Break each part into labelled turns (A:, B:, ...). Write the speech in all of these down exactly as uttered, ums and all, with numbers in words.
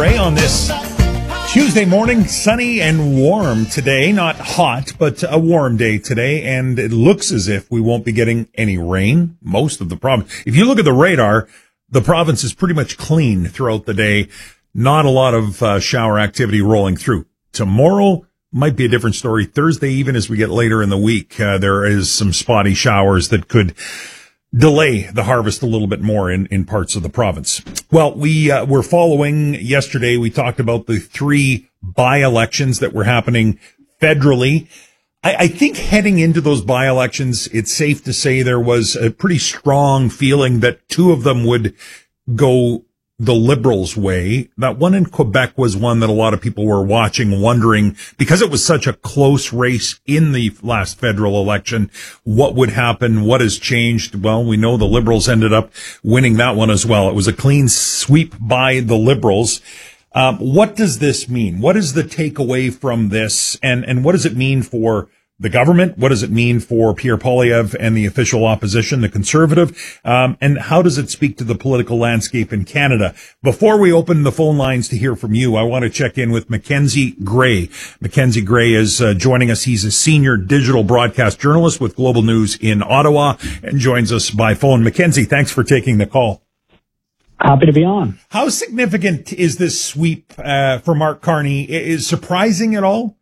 A: Ray on this Tuesday morning, sunny and warm today. Not hot, but a warm day today. And it looks as if we won't be getting any rain most of the province. If you look at the radar, the province is pretty much clean throughout the day. Not a lot of uh, shower activity rolling through. Tomorrow might be a different story. Thursday, even as we get later in the week, uh, there is some spotty showers that could delay the harvest a little bit more in, in parts of the province. Well, we uh, were following yesterday. We talked about the three by-elections that were happening federally. I, I think heading into those by-elections, it's safe to say there was a pretty strong feeling that two of them would go the Liberals' way. That one in Quebec was one that a lot of people were watching, wondering, because it was such a close race in the last federal election, what would happen, what has changed. Well, we know the Liberals ended up winning that one as well. It was a clean sweep by the Liberals. Um, what does this mean? What is the takeaway from this? And, and what does it mean for the government? What does it mean for Pierre Poilievre and the official opposition, the Conservative? Um, and how does it speak to the political landscape in Canada? Before we open the phone lines to hear from you, I want to check in with Mackenzie Gray. Mackenzie Gray is uh, joining us. He's a senior digital broadcast journalist with Global News in Ottawa and joins us by phone. Mackenzie, thanks for taking the call.
B: Happy to be on.
A: How significant is this sweep uh, for Mark Carney? Is surprising at all?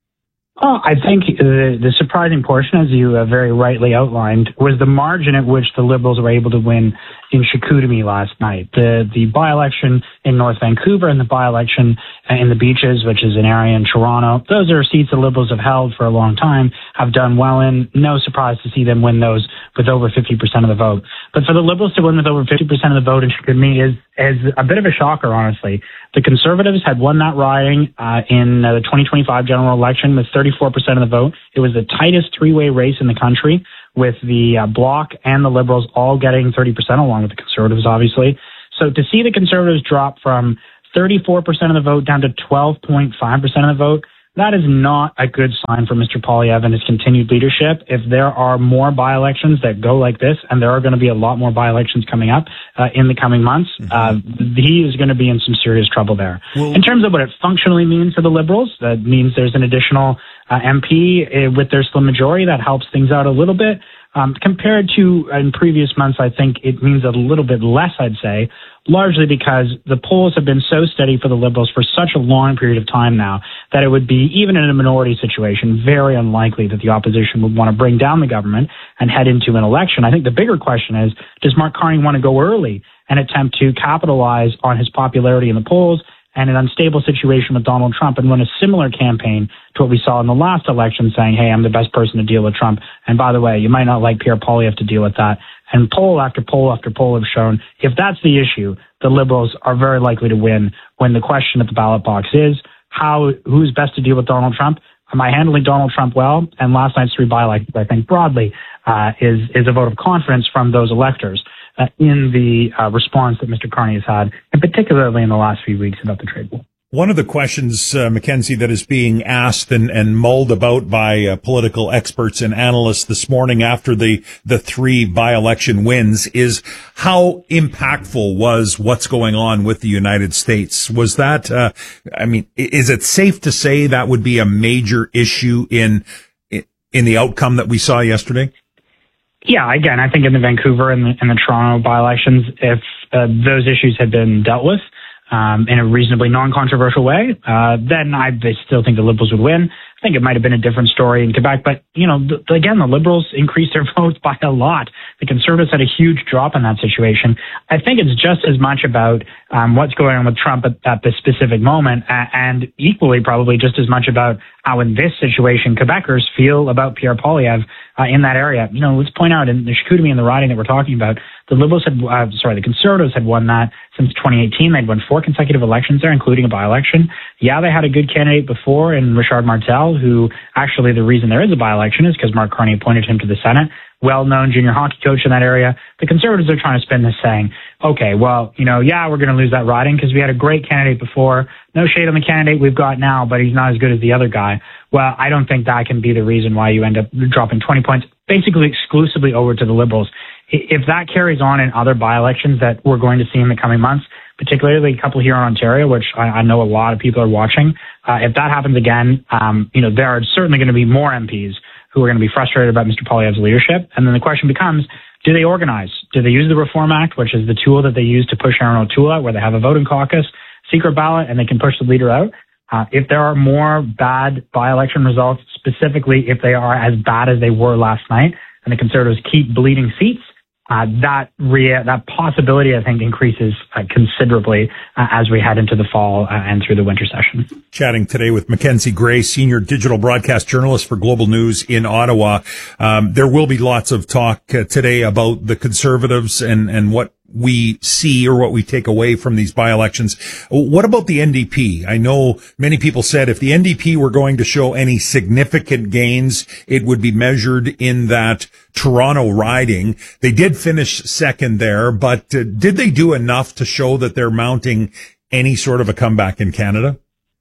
B: Oh, I think the, the surprising portion, as you uh, very rightly outlined, was the margin at which the Liberals were able to win in Chicoutimi last night. The the by-election in North Vancouver and the by-election in the Beaches, which is an area in Toronto, those are seats the Liberals have held for a long time, have done well in. No surprise to see them win those with over fifty percent of the vote. But for the Liberals to win with over fifty percent of the vote in Chicoutimi is, is a bit of a shocker, honestly. The Conservatives had won that riding uh, in uh, the twenty twenty-five general election with thirty-four percent of the vote. It was the tightest three-way race in the country, with the uh, Bloc and the Liberals all getting thirty percent, along with the Conservatives, obviously. So to see the Conservatives drop from thirty-four percent of the vote down to twelve point five percent of the vote, that is not a good sign for Mister Poilievre and his continued leadership. If there are more by-elections that go like this, and there are going to be a lot more by-elections coming up uh, in the coming months, mm-hmm. uh, he is going to be in some serious trouble there. Well, in terms of what it functionally means for the Liberals, that means there's an additional uh, M P uh, with their slim majority. That helps things out a little bit. Um, compared to in previous months, I think it means a little bit less, I'd say, largely because the polls have been so steady for the Liberals for such a long period of time now that it would be, even in a minority situation, very unlikely that the opposition would want to bring down the government and head into an election. I think the bigger question is, does Mark Carney want to go early and attempt to capitalize on his popularity in the polls and an unstable situation with Donald Trump and run a similar campaign to what we saw in the last election, saying, hey, I'm the best person to deal with Trump. And by the way, you might not like Pierre Poilievre to deal with that. And poll after poll after poll have shown if that's the issue, the Liberals are very likely to win when the question at the ballot box is, how who's best to deal with Donald Trump? Am I handling Donald Trump well? And last night's three by-elections, I think, broadly, uh, is, is a vote of confidence from those electors Uh, in the uh, response that Mister Carney has had, and particularly in the last few weeks about the trade war.
A: One of the questions, uh, Mackenzie, that is being asked and, and mulled about by uh, political experts and analysts this morning after the, the three by-election wins is how impactful was what's going on with the United States? Was that, uh, I mean, is it safe to say that would be a major issue in in the outcome that we saw yesterday?
B: Yeah, again, I think in the Vancouver and the, and the Toronto by-elections, if uh, those issues had been dealt with um, in a reasonably non-controversial way, uh, then I still think the Liberals would win. I think it might have been a different story in Quebec, but, you know, th- again, the Liberals increased their votes by a lot. The Conservatives had a huge drop in that situation. I think it's just as much about um, what's going on with Trump at, at this specific moment, uh, and equally probably just as much about how in this situation Quebecers feel about Pierre Poilievre uh, in that area. You know, let's point out in the Chicoutimi and the riding that we're talking about, the Liberals had, uh, sorry, the Conservatives had won that since twenty eighteen. They'd won four consecutive elections there, including a by-election. Yeah, they had a good candidate before in Richard Martel, who actually the reason there is a by-election is because Mark Carney appointed him to the Senate. Well-known junior hockey coach in that area. The Conservatives are trying to spin this saying, okay, well, you know, yeah, we're going to lose that riding because we had a great candidate before. No shade on the candidate we've got now, but he's not as good as the other guy. Well, I don't think that can be the reason why you end up dropping twenty points, basically exclusively over to the Liberals. If that carries on in other by-elections that we're going to see in the coming months, particularly a couple here in Ontario, which I, I know a lot of people are watching. Uh, if that happens again, um, you know, there are certainly going to be more M Ps who are going to be frustrated about Mister Poilievre's leadership. And then the question becomes, do they organize? Do they use the Reform Act, which is the tool that they use to push Aaron O'Toole out, where they have a voting caucus, secret ballot, and they can push the leader out? Uh, if there are more bad by-election results, specifically if they are as bad as they were last night, and the Conservatives keep bleeding seats, uh, that rea- that possibility, I think, increases uh, considerably uh, as we head into the fall uh, and through the winter session.
A: Chatting today with Mackenzie Gray, senior digital broadcast journalist for Global News in Ottawa. Um, there will be lots of talk uh, today about the Conservatives and, and what we see or what we take away from these by-elections. What about the N D P? I know many people said if the N D P were going to show any significant gains, it would be measured in that Toronto riding. They did finish second there, but uh, did they do enough to show that they're mounting any sort of a comeback in Canada?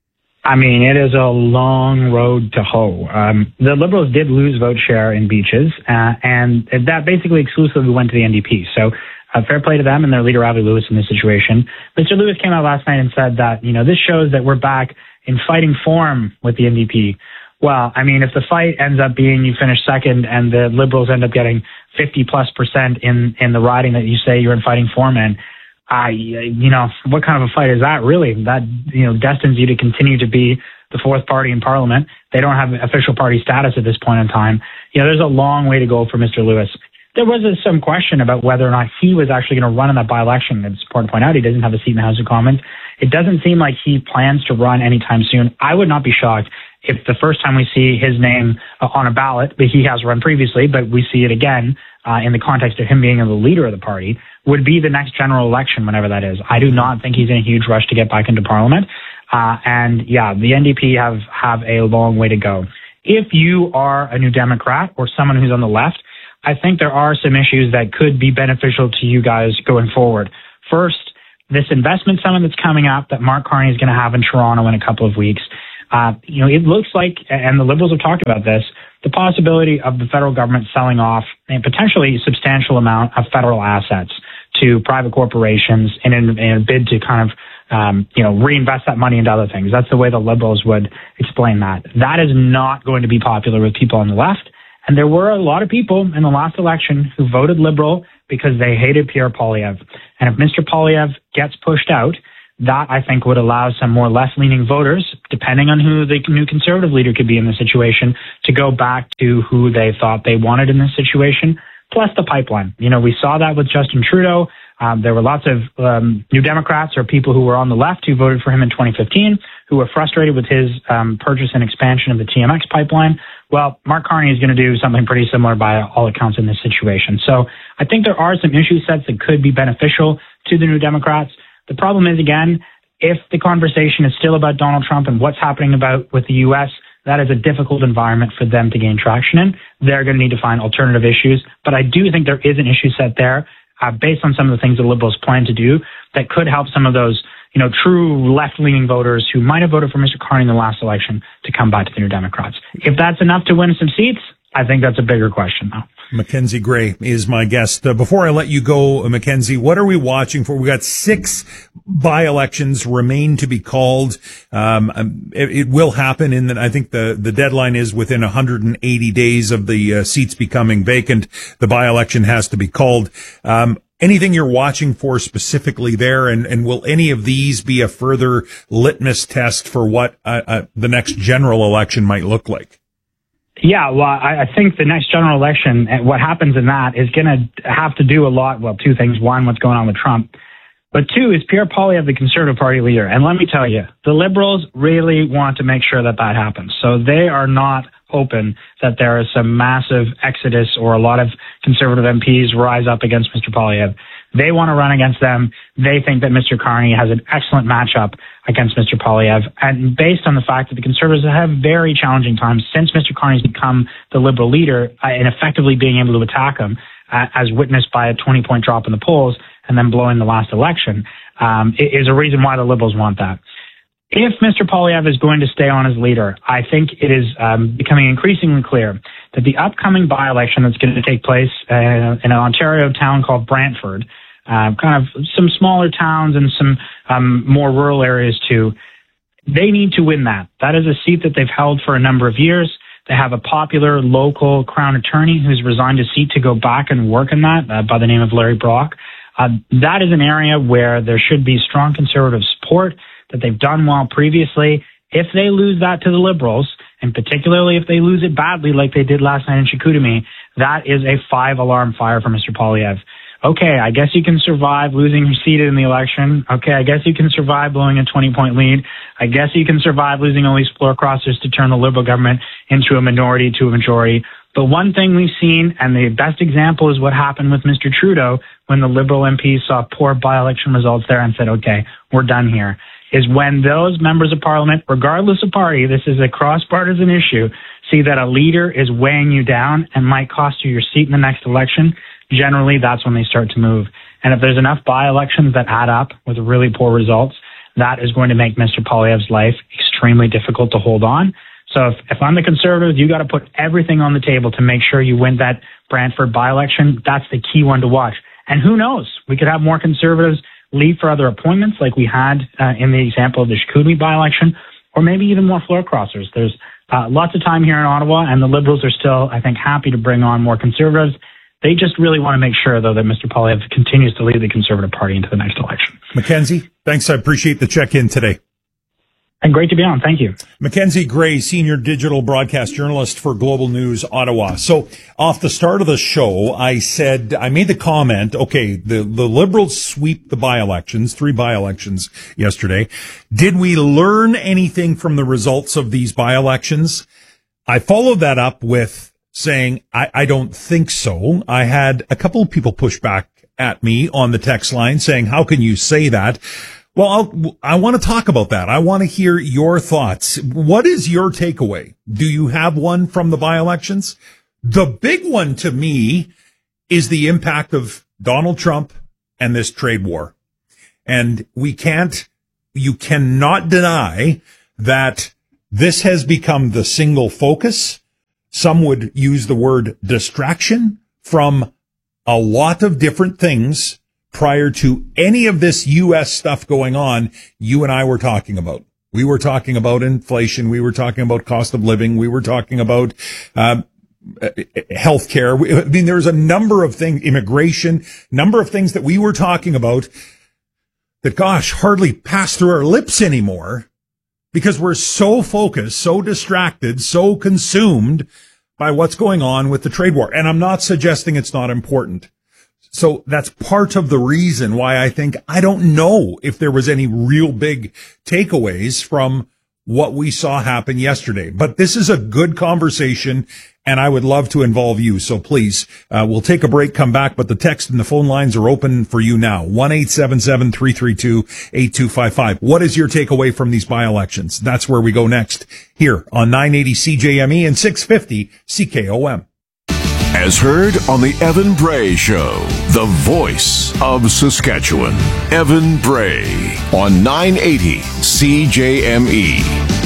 B: I mean, it is a long road to hoe. Um, the Liberals did lose vote share in Beaches, uh, and that basically exclusively went to the N D P. So Uh, fair play to them and their leader, Avi Lewis, in this situation. Mister Lewis came out last night and said that, you know, this shows that we're back in fighting form with the N D P. Well, I mean, if the fight ends up being you finish second and the Liberals end up getting fifty plus percent in, in the riding that you say you're in fighting form in, I, you know, what kind of a fight is that really? That, you know, destines you to continue to be the fourth party in Parliament. They don't have official party status at this point in time. You know, there's a long way to go for Mister Lewis. There was some question about whether or not he was actually going to run in that by-election. It's important to point out he doesn't have a seat in the House of Commons. It doesn't seem like he plans to run anytime soon. I would not be shocked if the first time we see his name uh, on a ballot, but he has run previously, but we see it again uh, in the context of him being the leader of the party, would be the next general election, whenever that is. I do not think he's in a huge rush to get back into Parliament. Uh, and yeah, the N D P have, have a long way to go. If you are a New Democrat or someone who's on the left, I think there are some issues that could be beneficial to you guys going forward. First, this investment summit that's coming up that Mark Carney is going to have in Toronto in a couple of weeks. Uh, you know, it looks like, and the Liberals have talked about this, the possibility of the federal government selling off a potentially substantial amount of federal assets to private corporations in, in, in a bid to kind of, um, you know, reinvest that money into other things. That's the way the Liberals would explain that. That is not going to be popular with people on the left. And there were a lot of people in the last election who voted Liberal because they hated Pierre Poilievre. And if Mister Poilievre gets pushed out, that, I think, would allow some more left-leaning voters, depending on who the new Conservative leader could be in the situation, to go back to who they thought they wanted in this situation, plus the pipeline. You know, we saw that with Justin Trudeau. Um, there were lots of um, New Democrats or people who were on the left who voted for him in twenty fifteen, who were frustrated with his um, purchase and expansion of the T M X pipeline. Well, Mark Carney is going to do something pretty similar by all accounts in this situation. So I think there are some issue sets that could be beneficial to the New Democrats. The problem is, again, if the conversation is still about Donald Trump and what's happening about with the U S, that is a difficult environment for them to gain traction in. They're going to need to find alternative issues. But I do think there is an issue set there uh, based on some of the things the Liberals plan to do that could help some of those, you know, true left-leaning voters who might have voted for Mister Carney in the last election to come back to the New Democrats. If that's enough to win some seats, I think that's a bigger question, though.
A: Mackenzie Gray is my guest. Uh, before I let you go, uh, Mackenzie, what are we watching for? We got six by-elections remain to be called. Um, it, it will happen in that. I think the, the deadline is within one hundred eighty days of the uh, seats becoming vacant. The by-election has to be called. Um, anything you're watching for specifically there? And, and will any of these be a further litmus test for what uh, uh, the next general election might look like?
B: Yeah, well, I, I think the next general election, and what happens in that is going to have to do a lot. Well, two things. One, what's going on with Trump. But two, is Pierre Poilievre the Conservative Party leader? And let me tell you, the Liberals really want to make sure that that happens. So they are not hoping that there is some massive exodus or a lot of Conservative M Ps rise up against Mister Poilievre. They want to run against them. They think that Mister Carney has an excellent matchup against Mister Poilievre. And based on the fact that the Conservatives have very challenging times since Mister Carney's become the Liberal leader uh, and effectively being able to attack him, uh, as witnessed by a twenty-point drop in the polls and then blowing the last election, um, is a reason why the Liberals want that. If Mister Poilievre is going to stay on as leader, I think it is um, becoming increasingly clear that the upcoming by-election that's going to take place uh, in an Ontario town called Brantford, uh, kind of some smaller towns and some um, more rural areas too. They need to win that. That is a seat that they've held for a number of years. They have a popular local Crown attorney who's resigned his seat to go back and work in that uh, by the name of Larry Brock. Uh, that is an area where there should be strong Conservative support, that they've done well previously. If they lose that to the Liberals, and particularly if they lose it badly like they did last night in Chicoutimi, that is a five-alarm fire for Mister Poilievre. Okay, I guess you can survive losing your seat in the election. Okay, I guess you can survive blowing a twenty-point lead. I guess you can survive losing all these floor crossers to turn the Liberal government into a minority to a majority. But one thing we've seen, and the best example is what happened with Mister Trudeau when the Liberal M Ps saw poor by-election results there and said, okay, we're done here, is when those members of Parliament, regardless of party, this is a cross-partisan issue, see that a leader is weighing you down and might cost you your seat in the next election. Generally, that's when they start to move. And if there's enough by-elections that add up with really poor results, that is going to make Mister Poilievre's life extremely difficult to hold on. So if, if I'm the Conservatives, you got to put everything on the table to make sure you win that Brantford by-election. That's the key one to watch. And who knows? We could have more Conservatives leave for other appointments like we had uh, in the example of the Chicoutimi by-election, or maybe even more floor crossers. There's uh, lots of time here in Ottawa, and the Liberals are still, I think, happy to bring on more Conservatives. They just really want to make sure, though, that Mister Poilievre continues to lead the Conservative Party into the next election.
A: Mackenzie, thanks. I appreciate the check-in today.
B: And great to be on. Thank you.
A: Mackenzie Gray, senior digital broadcast journalist for Global News Ottawa. So off the start of the show, I said, I made the comment, okay, the, the Liberals sweep the by-elections, three by-elections yesterday. Did we learn anything from the results of these by-elections? I followed that up with saying, I, I don't think so. I had a couple of people push back at me on the text line saying, how can you say that? Well, I'll, I want to talk about that. I want to hear your thoughts. What is your takeaway? Do you have one from the by-elections? The big one to me is the impact of Donald Trump and this trade war. And we can't, you cannot deny that this has become the single focus. Some would use the word distraction from a lot of different things prior to any of this U S stuff going on. You and I were talking about. We were talking about inflation. We were talking about cost of living. We were talking about uh, healthcare. I mean, there's a number of things, immigration, number of things that we were talking about that, gosh, hardly pass through our lips anymore because we're so focused, so distracted, so consumed by what's going on with the trade war. And I'm not suggesting it's not important. So that's part of the reason why I think I don't know if there was any real big takeaways from what we saw happen yesterday. But this is a good conversation, and I would love to involve you. So please, uh, we'll take a break, come back, but the text and the phone lines are open for you now. one eight seven seven, three three two, eight two five five. What is your takeaway from these by-elections? That's where we go next here on nine eighty C J M E and six fifty C K O M.
C: As heard on the Evan Bray Show, the voice of Saskatchewan. Evan Bray on nine eighty C J M E.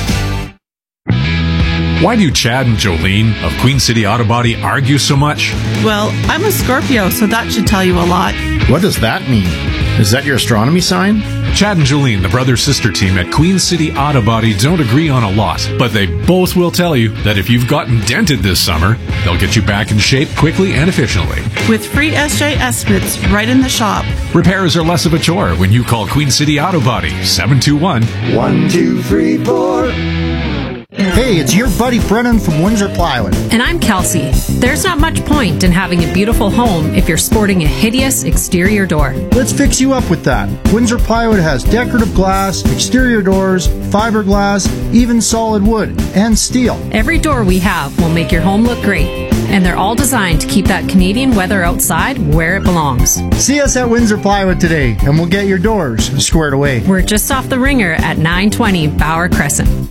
D: Why do Chad and Jolene of Queen City Auto Body argue so much?
E: Well, I'm a Scorpio, so that should tell you a lot.
F: What does that mean? Is that your astronomy sign?
D: Chad and Jolene, the brother-sister team at Queen City Auto Body, don't agree on a lot, but they both will tell you that if you've gotten dented this summer, they'll get you back in shape quickly and efficiently.
E: With free S J estimates right in the shop.
D: Repairs are less of a chore when you call Queen City Auto Body, seven two one,
G: one two three four.
F: Hey, it's your buddy Brennan from Windsor Plywood.
H: And I'm Kelsey. There's not much point in having a beautiful home if you're sporting a hideous exterior door.
F: Let's fix you up with that. Windsor Plywood has decorative glass, exterior doors, fiberglass, even solid wood, and steel.
H: Every door we have will make your home look great. And they're all designed to keep that Canadian weather outside where it belongs.
F: See us at Windsor Plywood today, and we'll get your doors squared away.
H: We're just off the ringer at nine twenty Bauer Crescent.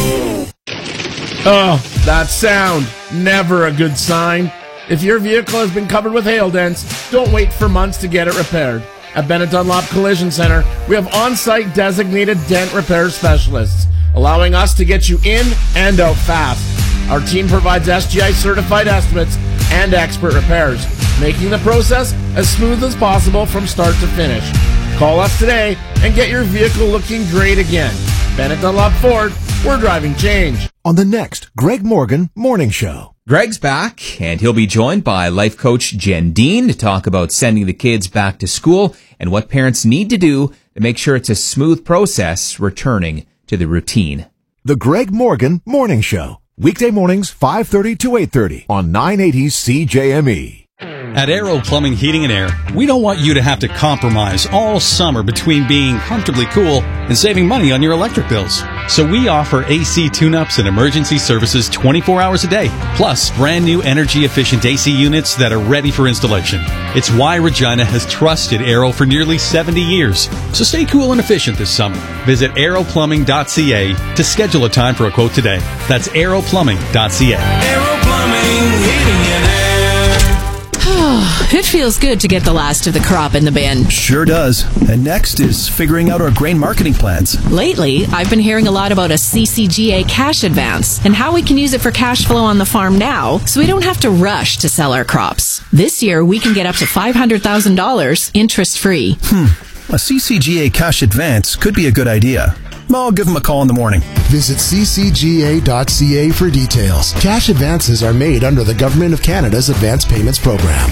I: Oh, that sound. Never a good sign. If your vehicle has been covered with hail dents, don't wait for months to get it repaired. At Bennett Dunlop Collision Center, we have on-site designated dent repair specialists, allowing us to get you in and out fast. Our team provides S G I certified estimates and expert repairs. making the process as smooth as possible from start to finish. Call us today and get your vehicle looking great again. Bennett Dunlop Ford, we're driving change.
J: On the next Greg Morgan Morning Show.
K: Greg's back, and he'll be joined by life coach Jen Dean to talk about sending the kids back to school and what parents need to do to make sure it's a smooth process returning to the routine.
J: The Greg Morgan Morning Show. Weekday mornings, five thirty to eight thirty on nine eighty C J M E.
L: At Aero Plumbing, Heating and Air, we don't want you to have to compromise all summer between being comfortably cool and saving money on your electric bills. So we offer A C tune-ups and emergency services twenty-four hours a day, plus brand new energy-efficient A C units that are ready for installation. It's why Regina has trusted Aero for nearly seventy years. So stay cool and efficient this summer. Visit aero plumbing dot c a to schedule a time for a quote today. That's aero plumbing dot c a.
M: Aero Plumbing, Heating and Air.
N: It feels good to get the last of the crop in the bin.
O: Sure does. And next is figuring out our grain marketing plans.
N: Lately, I've been hearing a lot about a C C G A cash advance and how we can use it for cash flow on the farm now so we don't have to rush to sell our crops. This year, we can get up to five hundred thousand dollars interest-free.
O: Hmm. A C C G A cash advance could be a good idea. I'll give them a call in the morning.
P: Visit c c g a dot c a for details. Cash advances are made under the Government of Canada's Advance Payments Program.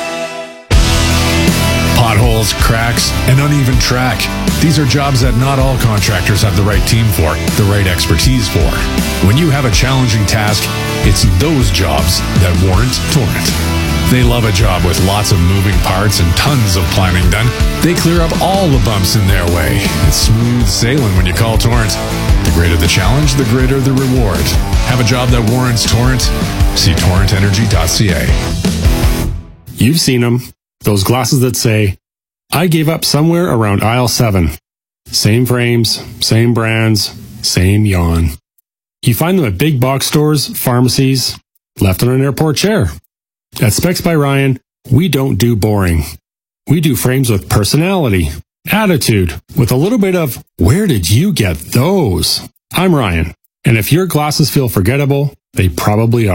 D: Potholes, cracks, and uneven track. These are jobs that not all contractors have the right team for, the right expertise for. When you have a challenging task, it's those jobs that warrant Torrent. They love a job with lots of moving parts and tons of planning done. They clear up all the bumps in their way. It's smooth sailing when you call Torrent. The greater the challenge, the greater the reward. Have a job that warrants Torrent? See torrent energy dot c a.
Q: You've seen them. Those glasses that say, I gave up somewhere around aisle seven. Same frames, same brands, same yawn. You find them at big box stores, pharmacies, left on an airport chair. At Specs by Ryan, we don't do boring. We do frames with personality, attitude, with a little bit of, where did you get those? I'm Ryan, and if your glasses feel forgettable, they probably are.